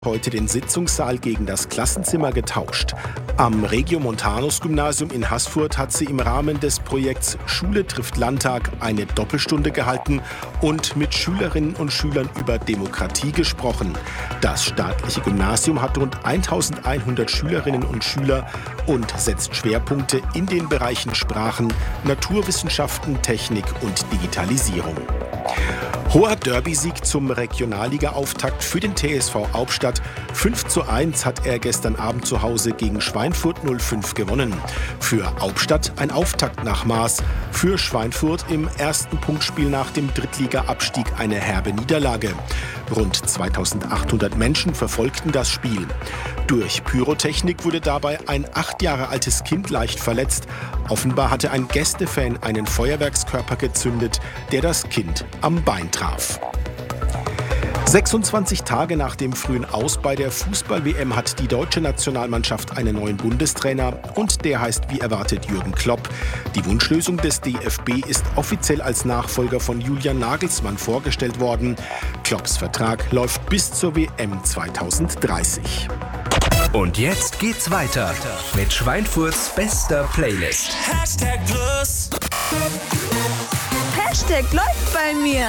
Heute den Sitzungssaal gegen das Klassenzimmer getauscht. Am Regiomontanus-Gymnasium in Haßfurt hat sie im Rahmen des Projekts Schule trifft Landtag eine Doppelstunde gehalten und mit Schülerinnen und Schülern über Demokratie gesprochen. Das staatliche Gymnasium hat rund 1100 Schülerinnen und Schüler und setzt Schwerpunkte in den Bereichen Sprachen, Naturwissenschaften, Technik und Digitalisierung. Hoher Derby-Sieg zum Regionalliga-Auftakt für den TSV Hauptstadt. 5:1 hat er gestern Abend zu Hause gegen Schweinfurt 05 gewonnen. Für Hauptstadt ein Auftakt nach Maß. Für Schweinfurt im ersten Punktspiel nach dem Drittliga-Abstieg eine herbe Niederlage. Rund 2800 Menschen verfolgten das Spiel. Durch Pyrotechnik wurde dabei ein 8 Jahre altes Kind leicht verletzt. Offenbar hatte ein Gästefan einen Feuerwerkskörper gezündet, der das Kind am Bein traf. 26 Tage nach dem frühen Aus bei der Fußball-WM hat die deutsche Nationalmannschaft einen neuen Bundestrainer und der heißt wie erwartet Jürgen Klopp. Die Wunschlösung des DFB ist offiziell als Nachfolger von Julian Nagelsmann vorgestellt worden. Klopps Vertrag läuft bis zur WM 2030. Und jetzt geht's weiter mit Schweinfurts bester Playlist. Hashtag läuft bei mir.